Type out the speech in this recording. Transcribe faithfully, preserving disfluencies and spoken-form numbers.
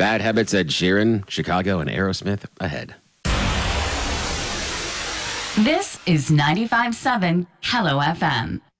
Bad Habits, Ed Sheeran, Chicago, and Aerosmith ahead. This is ninety-five point seven Hello F M.